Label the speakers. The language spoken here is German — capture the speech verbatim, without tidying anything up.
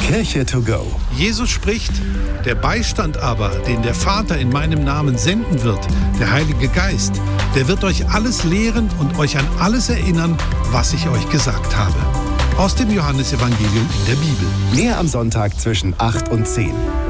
Speaker 1: Kirche to go.
Speaker 2: Jesus spricht, der Beistand aber, den der Vater in meinem Namen senden wird, der Heilige Geist, der wird euch alles lehren und euch an alles erinnern, was ich euch gesagt habe. Aus dem Johannesevangelium in der Bibel.
Speaker 1: Mehr am Sonntag zwischen acht und zehn.